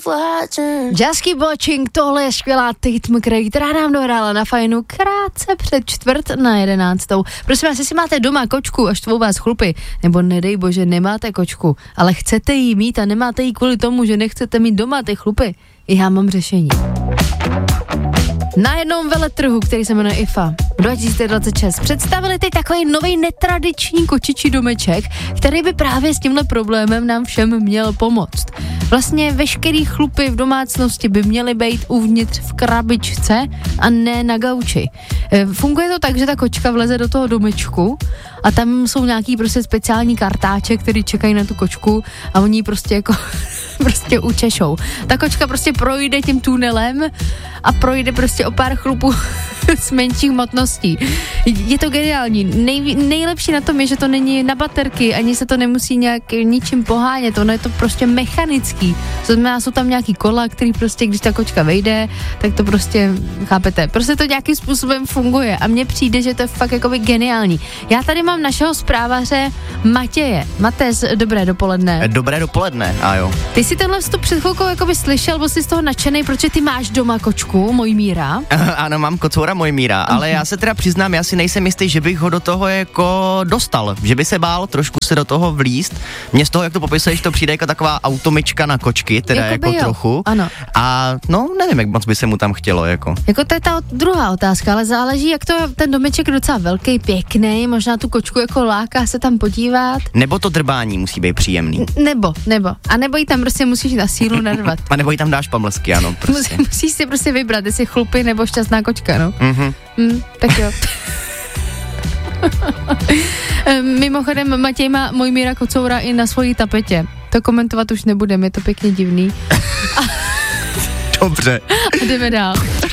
Jasky Boching, tohle je skvělá Tate McRae, která nám dohrála na Fajnu krátce před 10:45. Prosím vás, jestli máte doma kočku a štvou vás chlupy, nebo nedej bože, nemáte kočku, ale chcete jí mít a nemáte jí kvůli tomu, že nechcete mít doma ty chlupy, já mám řešení. Na jednom veletrhu, který se jmenuje IFA 2026, představili teď takový nový netradiční kočičí domeček, který by právě s tímhle problémem nám všem měl pomoct. Vlastně veškerý chlupy v domácnosti by měly být uvnitř v krabičce a ne na gauči. Funguje to tak, že ta kočka vleze do toho domečku a tam jsou nějaký prostě speciální kartáče, který čekají na tu kočku a oni prostě jako prostě učešou. Ta kočka prostě projde tím tunelem a projde prostě o pár chlupů s menších hmotností. Je to geniální. Nejlepší na tom je, že to není na baterky, ani se to nemusí nějak ničím pohánět, ono je to prostě mechanický. To znamená, jsou tam nějaký kola, který prostě, když ta kočka vejde, tak to prostě, chápete, prostě to nějakým způsobem funguje a mně přijde, že to je fakt jakoby geniální. Já tady mám našeho zprávaře Matěje. Matez, dobré dopoledne. Dobré dopoledne, a jo. Ty jsi tenhle vstup před chvilkou jakoby slyšel, byl jsi z toho nadšenej, protože ty máš doma kočku, Mojmíra. Ano, mám kocoura Mojmíra, ale já se teda přiznám, já si nejsem jistý, že bych ho do toho jako dostal, že by se bál trošku se do toho vlízt. Mně z toho, jak to popisuješ, to přijde jako taková automyčka na kočky, teda jako trochu. Ano. A no, nevím, jak moc by se mu tam chtělo, jako. Jako to je ta druhá otázka, ale záleží, jak to ten domeček je docela velký, pěkný, možná tu kočku jako láká se tam podívat. Nebo to drbání musí být příjemný. Nebo. A nebo jí tam prostě musíš na sílu narvat. A nebo jí tam dáš pamlsky, ano. Prostě. Musíš si prostě vybrat, jestli chlupy nebo šťastná kočka, no. Tak jo. Mimochodem, Matěj má Mojmíra kocoura i na svojí tapetě. To komentovat už nebudeme, je to pěkně divný. Dobře. A jdeme dál.